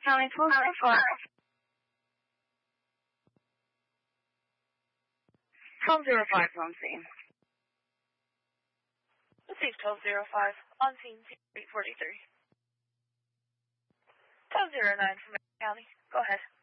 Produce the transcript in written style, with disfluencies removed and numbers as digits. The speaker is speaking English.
County 1205. 1205 on scene. Receive 1205 on scene 843. 1209 from County. Go ahead.